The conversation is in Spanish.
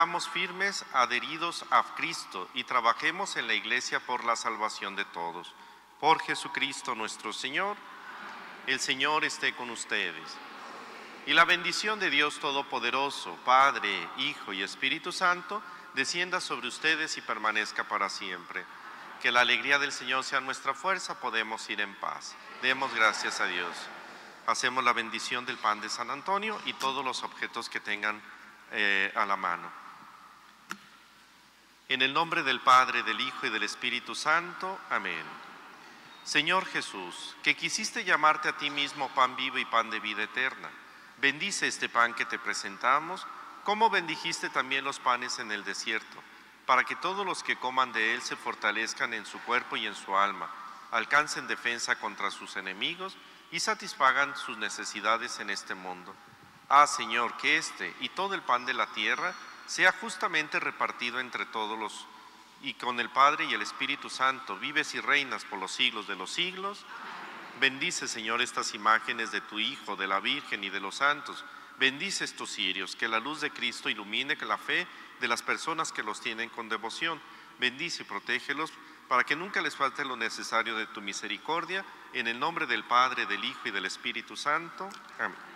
Estamos firmes, adheridos a Cristo y trabajemos en la Iglesia por la salvación de todos. Por Jesucristo nuestro Señor, el Señor esté con ustedes. Y la bendición de Dios Todopoderoso, Padre, Hijo y Espíritu Santo, descienda sobre ustedes y permanezca para siempre. Que la alegría del Señor sea nuestra fuerza, podemos ir en paz. Demos gracias a Dios. Hacemos la bendición del pan de San Antonio y todos los objetos que tengan a la mano. En el nombre del Padre, del Hijo y del Espíritu Santo. Amén. Señor Jesús, que quisiste llamarte a ti mismo pan vivo y pan de vida eterna, bendice este pan que te presentamos, como bendijiste también los panes en el desierto, para que todos los que coman de él se fortalezcan en su cuerpo y en su alma, alcancen defensa contra sus enemigos y satisfagan sus necesidades en este mundo. Ah, Señor, que este y todo el pan de la tierra sea justamente repartido entre todos los, y con el Padre y el Espíritu Santo, vives y reinas por los siglos de los siglos. Bendice, Señor, estas imágenes de tu Hijo, de la Virgen y de los santos. Bendice estos cirios, que la luz de Cristo ilumine la fe de las personas que los tienen con devoción. Bendice y protégelos para que nunca les falte lo necesario de tu misericordia. En el nombre del Padre, del Hijo y del Espíritu Santo. Amén.